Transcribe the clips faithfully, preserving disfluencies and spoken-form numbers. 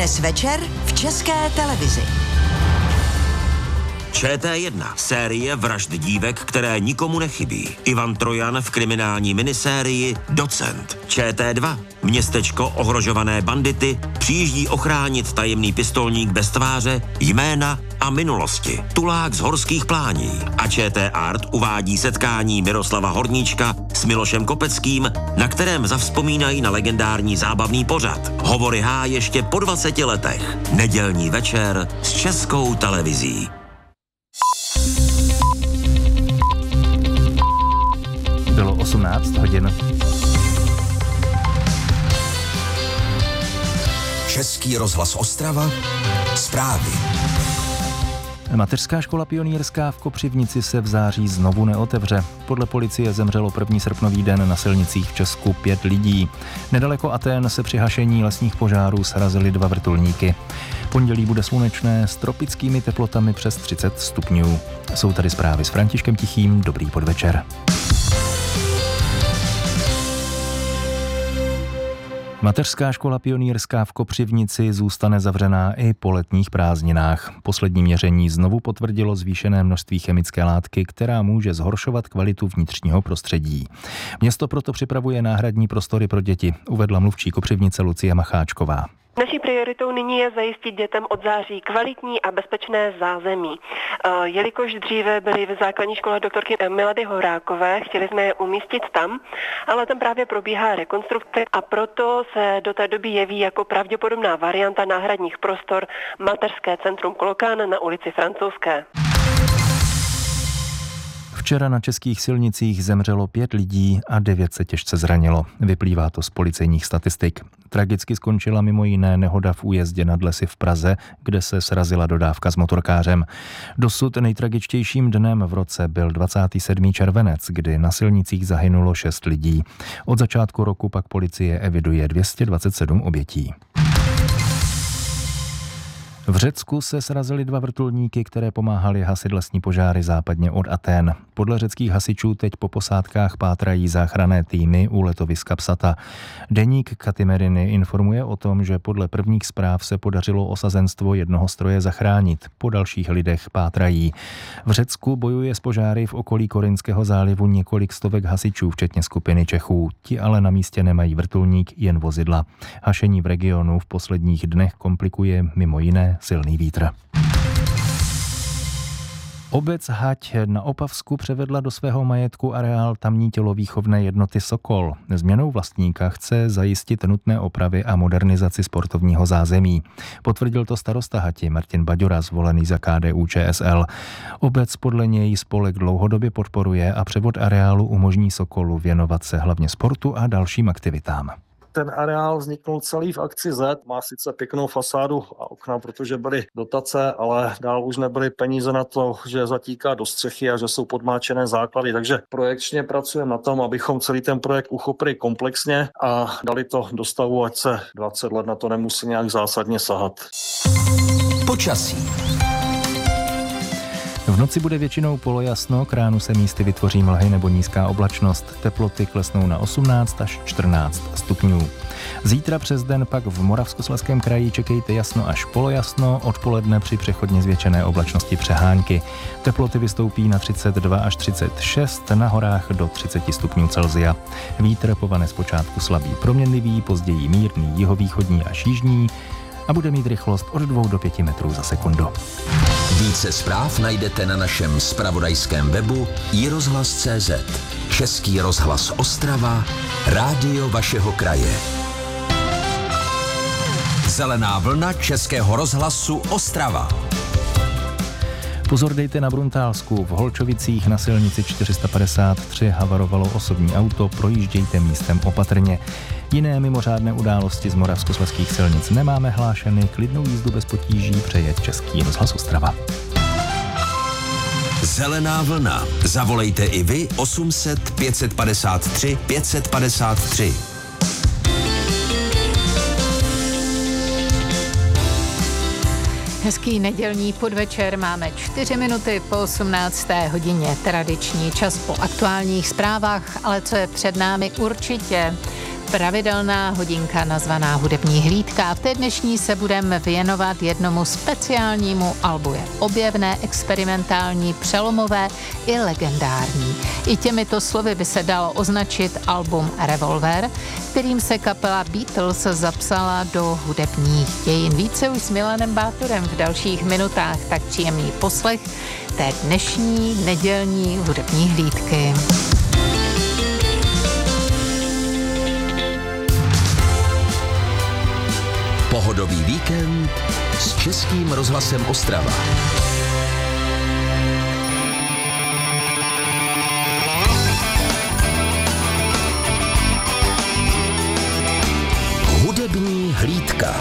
Dnes večer v České televizi. Č T jedna. Série vražd dívek, které nikomu nechybí. Ivan Trojan v kriminální minisérii Docent. Č T dva. Městečko ohrožované bandity přijíždí ochránit tajemný pistolník bez tváře, jména a minulosti. Tulák z Horských Plání. A Č T Art uvádí setkání Miroslava Horníčka s Milošem Kopeckým, na kterém zavzpomínají na legendární zábavný pořad. Hovory H ještě po dvaceti letech. Nedělní večer s Českou televizí. Bylo osmnáct hodin. Český rozhlas Ostrava. Zprávy. Mateřská škola pionýrská v Kopřivnici se v září znovu neotevře. Podle policie zemřelo první srpnový den na silnicích v Česku pět lidí. Nedaleko Athén se při hašení lesních požárů srazily dva vrtulníky. Pondělí bude slunečné s tropickými teplotami přes třicet stupňů. Jsou tady zprávy s Františkem Tichým. Dobrý podvečer. Mateřská škola pionýrská v Kopřivnici zůstane zavřená i po letních prázdninách. Poslední měření znovu potvrdilo zvýšené množství chemické látky, která může zhoršovat kvalitu vnitřního prostředí. Město proto připravuje náhradní prostory pro děti, uvedla mluvčí Kopřivnice Lucie Macháčková. Naší prioritou nyní je zajistit dětem od září kvalitní a bezpečné zázemí. Jelikož dříve byly v základní škole doktorky Milady Horákové, chtěli jsme je umístit tam, ale tam právě probíhá rekonstrukce a proto se do té doby jeví jako pravděpodobná varianta náhradních prostor Mateřské centrum Klokán na ulici Francouzské. Včera na českých silnicích zemřelo pět lidí a devět se těžce zranilo. Vyplývá to z policejních statistik. Tragicky skončila mimo jiné nehoda v újezdě nad Lesy v Praze, kde se srazila dodávka s motorkářem. Dosud nejtragičtějším dnem v roce byl dvacátého sedmého červenec, kdy na silnicích zahynulo šest lidí. Od začátku roku pak policie eviduje dvě stě dvacet sedm obětí. V Řecku se srazily dva vrtulníky, které pomáhaly hasit lesní požáry západně od Athén. Podle řeckých hasičů teď po posádkách pátrají záchranné týmy u letoviska Psata. Deník Katimeriny informuje o tom, že podle prvních zpráv se podařilo osazenstvo jednoho stroje zachránit. Po dalších lidech pátrají. V Řecku bojuje s požáry v okolí Korinského zálivu několik stovek hasičů, včetně skupiny Čechů. Ti ale na místě nemají vrtulník, jen vozidla. Hašení v regionu v posledních dnech komplikuje mimo jiné silný vítr. Obec Hať na Opavsku převedla do svého majetku areál tamní tělovýchovné jednoty Sokol. Změnou vlastníka chce zajistit nutné opravy a modernizaci sportovního zázemí. Potvrdil to starosta Hati Martin Baďura, zvolený za K D U Č S L. Obec podle něj spolek dlouhodobě podporuje a převod areálu umožní Sokolu věnovat se hlavně sportu a dalším aktivitám. Ten areál vzniknul celý v akci Z, má sice pěknou fasádu a okna, protože byly dotace, ale dál už nebyly peníze na to, že zatíká do střechy a že jsou podmáčené základy. Takže projekčně pracujeme na tom, abychom celý ten projekt uchopili komplexně a dali to do stavu, ať se dvacet let na to nemusí nějak zásadně sahat. Počasí. V noci bude většinou polojasno, k ránu se místy vytvoří mlhy nebo nízká oblačnost. Teploty klesnou na osmnáct až čtrnáct stupňů. Zítra přes den pak v Moravskoslezském kraji čekejte jasno až polojasno, odpoledne při přechodně zvětšené oblačnosti přehánky. Teploty vystoupí na třicet dva až třicet šest, na horách do třicet stupňů Celsia. Vítr povane zpočátku slabý proměnlivý, později mírný jihovýchodní až jižní a bude mít rychlost od dvou do pěti metrů za sekundu. Více zpráv najdete na našem zpravodajském webu i rozhlas tečka cé zet. Český rozhlas Ostrava, rádio vašeho kraje. Zelená vlna Českého rozhlasu Ostrava. Pozor dejte na Bruntálsku. V Holčovicích na silnici čtyři sta padesát tři havarovalo osobní auto, projíždějte místem opatrně. Jiné mimořádné události z moravskoslezských silnic nemáme hlášeny, klidnou jízdu bez potíží přeje Český rozhlas Ostrava. Zelená vlna. Zavolejte i vy osm set pět set padesát tři pět set padesát tři. Hezký nedělní podvečer, máme čtyři minuty po osmnácté hodině, tradiční čas po aktuálních zprávách, ale co je před námi určitě pravidelná hodinka nazvaná Hudební hlídka. V té dnešní se budeme věnovat jednomu speciálnímu albu. Je objevné, experimentální, přelomové i legendární. I těmito slovy by se dalo označit album Revolver, kterým se kapela Beatles zapsala do hudebních dějin. Více už s Milanem Bátorem v dalších minutách, tak příjemný poslech té dnešní nedělní hudební hlídky. Pohodový víkend s Českým rozhlasem Ostrava. Hudební hlídka.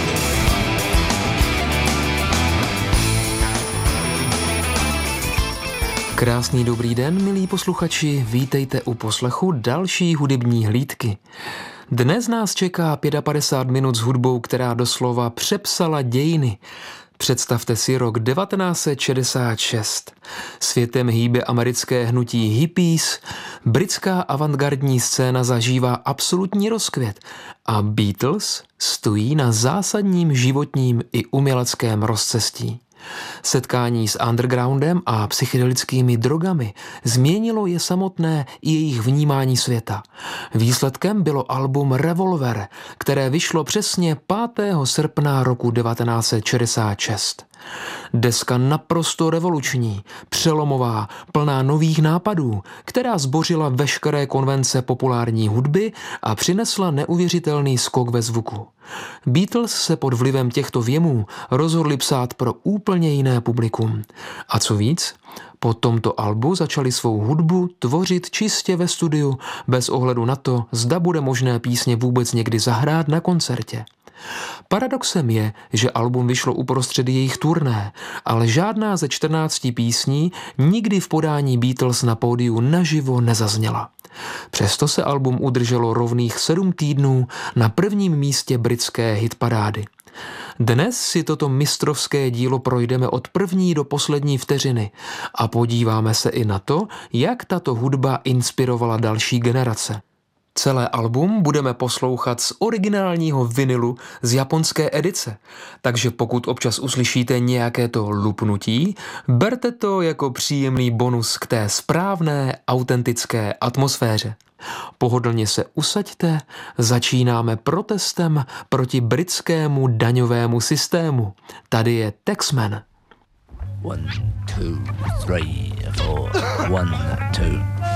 Krásný dobrý den, milí posluchači, vítejte u poslechu další hudební hlídky. Dnes nás čeká padesát pět minut s hudbou, která doslova přepsala dějiny. Představte si rok devatenáct set šedesát šest. Světem hýbe americké hnutí hippies, britská avantgardní scéna zažívá absolutní rozkvět a Beatles stojí na zásadním životním i uměleckém rozcestí. Setkání s undergroundem a psychedelickými drogami změnilo je samotné i jejich vnímání světa. Výsledkem bylo album Revolver, které vyšlo přesně pátého srpna roku devatenáct set šedesát šest. Deska naprosto revoluční, přelomová, plná nových nápadů, která zbořila veškeré konvence populární hudby a přinesla neuvěřitelný skok ve zvuku. Beatles se pod vlivem těchto věmů rozhodli psát pro úplně jiné publikum. A co víc, po tomto albu začali svou hudbu tvořit čistě ve studiu, bez ohledu na to, zda bude možné písně vůbec někdy zahrát na koncertě. Paradoxem je, že album vyšlo uprostřed jejich turné, ale žádná ze čtrnácti písní nikdy v podání Beatles na pódiu naživo nezazněla. Přesto se album udrželo rovných sedm týdnů na prvním místě britské hitparády. Dnes si toto mistrovské dílo projdeme od první do poslední vteřiny a podíváme se i na to, jak tato hudba inspirovala další generace. Celé album budeme poslouchat z originálního vinilu z japonské edice, takže pokud občas uslyšíte nějaké to lupnutí, berte to jako příjemný bonus k té správné, autentické atmosféře. Pohodlně se usaďte, začínáme protestem proti britskému daňovému systému. Tady je Taxman. One, two, three, four, one, two.